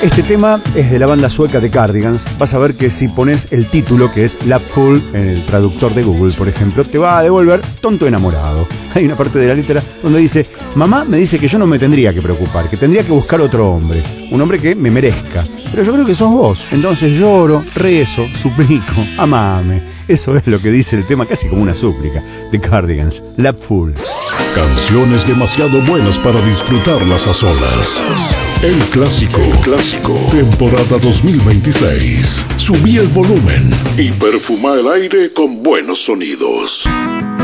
Este tema es de la banda sueca The Cardigans. Vas a ver que si pones el título, que es Lapful, en el traductor de Google, por ejemplo, te va a devolver tonto enamorado. Hay una parte de la letra donde dice: mamá me dice que yo no me tendría que preocupar, que tendría que buscar otro hombre, un hombre que me merezca. Pero yo creo que sos vos. Entonces lloro, rezo, suplico, amame. Eso es lo que dice el tema, casi como una súplica. The Cardigans, Lapful. Canciones demasiado buenas para disfrutarlas a solas. El clásico, temporada 2026. Subí el volumen y perfuma el aire con buenos sonidos.